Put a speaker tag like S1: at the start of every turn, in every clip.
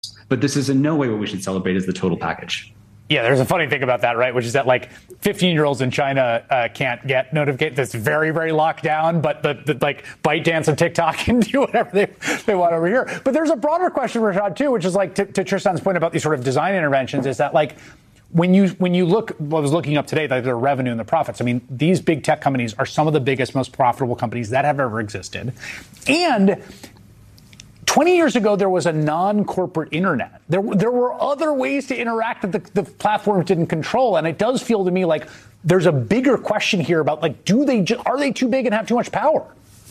S1: But this is in no way what we should celebrate as the total package.
S2: Yeah, there's a funny thing about that, right? Which is that like 15-year-olds in China can't get notifications. That's very, very locked down. But the like ByteDance and TikTok can do whatever they want over here. But there's a broader question, Rashad, too, which is like to Tristan's point about these sort of design interventions, is that like when you look, I was looking up today, like their revenue and the profits. I mean, these big tech companies are some of the biggest, most profitable companies that have ever existed, and 20 years ago, there was a non-corporate internet. There were other ways to interact that the platforms didn't control. And it does feel to me like there's a bigger question here about, like, are they too big and have too much power?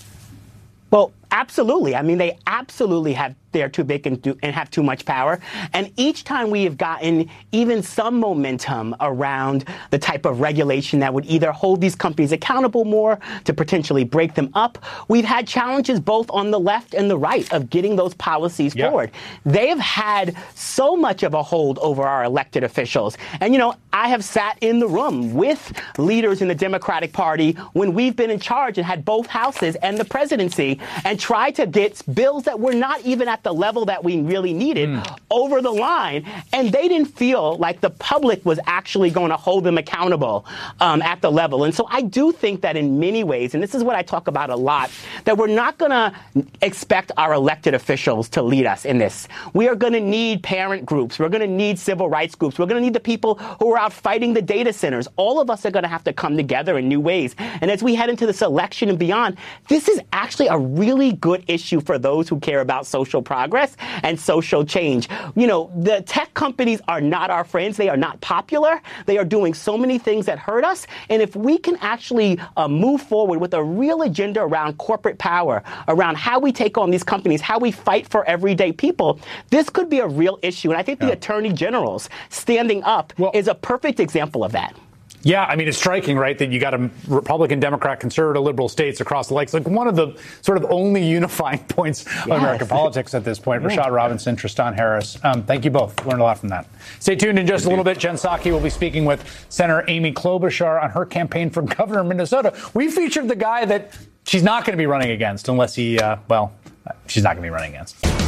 S3: Well, absolutely. I mean, they absolutely they're too big and have too much power. And each time we have gotten even some momentum around the type of regulation that would either hold these companies accountable more to potentially break them up, we've had challenges both on the left and the right of getting those policies forward. They have had so much of a hold over our elected officials. And, you know, I have sat in the room with leaders in the Democratic Party when we've been in charge and had both houses and the presidency and tried to get bills that were not even at the level that we really needed over the line. And they didn't feel like the public was actually going to hold them accountable at the level. And so I do think that in many ways, and this is what I talk about a lot, that we're not going to expect our elected officials to lead us in this. We are going to need parent groups. We're going to need civil rights groups. We're going to need the people who are out fighting the data centers. All of us are going to have to come together in new ways. And as we head into this election and beyond, this is actually a really good issue for those who care about social progress and social change. You know, the tech companies are not our friends. They are not popular. They are doing so many things that hurt us. And if we can actually move forward with a real agenda around corporate power, around how we take on these companies, how we fight for everyday people, this could be a real issue. And I think the attorney generals standing up is a perfect example of that.
S2: Yeah, I mean, it's striking, right, that you got a Republican, Democrat, conservative, liberal states across the lakes. Like one of the sort of only unifying points of American politics at this point. Rashad Robinson, Tristan Harris. Thank you both. Learned a lot from that. Stay tuned in just a little bit. Jen Psaki will be speaking with Senator Amy Klobuchar on her campaign for governor of Minnesota. We featured the guy that she's not going to be running against unless she's not going to be running against.